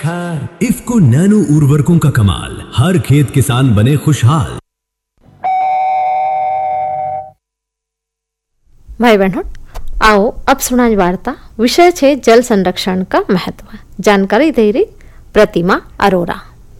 IFFCO nano उर्वरकों का कमाल, हर खेत किसान बने खुशहाल। भाई बहनों, आओ अब सुनाई वार्ता। विषय छे जल संरक्षण का महत्व। जानकारी दे रही प्रतिमा अरोरा।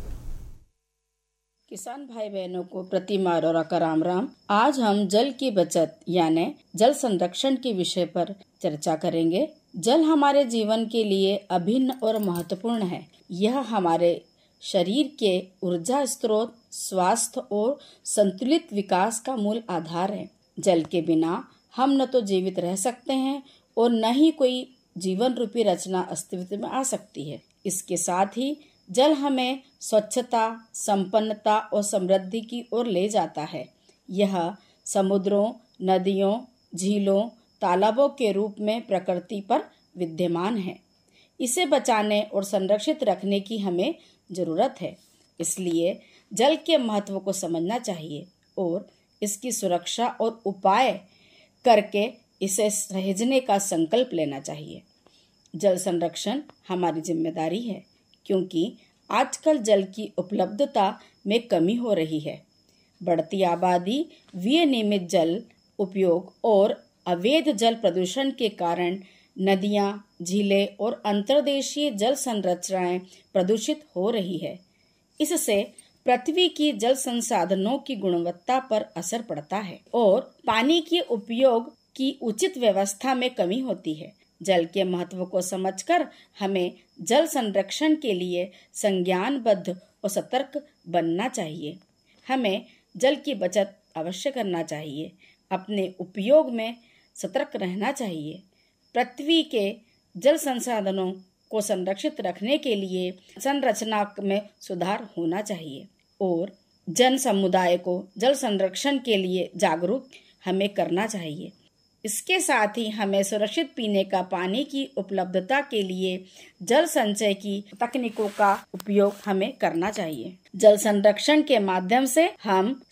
किसान भाई बहनों को प्रतिमा अरोरा का राम राम। आज हम जल की बचत यानी जल संरक्षण के विषय पर चर्चा करेंगे। जल हमारे जीवन के लिए अभिन्न और महत्वपूर्ण है। यह हमारे शरीर के ऊर्जा स्रोत, स्वास्थ्य और संतुलित विकास का मूल आधार है। जल के बिना हम न तो जीवित रह सकते हैं और न ही कोई जीवन रूपी रचना अस्तित्व में आ सकती है। इसके साथ ही जल हमें स्वच्छता, संपन्नता और समृद्धि की ओर ले जाता है। यह समुद्रों, नदियों, झीलों, तालाबों के रूप में प्रकृति पर विद्यमान है। इसे बचाने और संरक्षित रखने की हमें जरूरत है। इसलिए जल के महत्व को समझना चाहिए और इसकी सुरक्षा और उपाय करके इसे सहेजने का संकल्प लेना चाहिए। जल संरक्षण हमारी जिम्मेदारी है, क्योंकि आजकल जल की उपलब्धता में कमी हो रही है। बढ़ती आबादी, विनियमित जल उपयोग और अवैध जल प्रदूषण के कारण नदियां, झीलें और अंतर्देशीय जल संरचनाएं प्रदूषित हो रही है। इससे पृथ्वी की जल संसाधनों की गुणवत्ता पर असर पड़ता है और पानी के उपयोग की उचित व्यवस्था में कमी होती है। जल के महत्व को समझकर हमें जल संरक्षण के लिए संज्ञानबद्ध और सतर्क बनना चाहिए। हमें जल की बचत अवश्य करना चाहिए। अपने उपयोग में सतर्क रहना चाहिए। पृथ्वी के जल संसाधनों को संरक्षित रखने के लिए संरचना में सुधार होना चाहिए और जन समुदाय को जल संरक्षण के लिए जागरूक हमें करना चाहिए। इसके साथ ही हमें सुरक्षित पीने का पानी की उपलब्धता के लिए जल संचय की तकनीकों का उपयोग हमें करना चाहिए। जल संरक्षण के माध्यम से हम